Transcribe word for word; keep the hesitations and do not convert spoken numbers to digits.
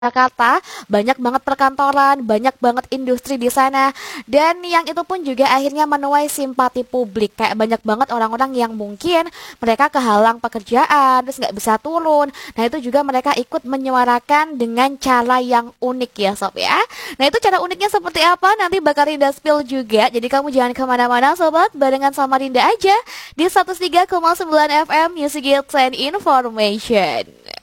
Jakarta, banyak banget perkantoran, banyak banget industri di sana, dan yang itu pun juga akhirnya menuai simpati publik. Kayak banyak banget orang-orang yang mungkin mereka kehalang pekerjaan, terus nggak bisa turun. Nah itu juga mereka ikut menyuarakan dengan cara yang unik ya Sob ya. Nah itu cara uniknya seperti apa? Nanti bakal Rinda spill juga. Jadi kamu jangan kemana-mana Sobat, barengan sama Rinda aja di seratus tiga koma sembilan F M Music Hits and Information.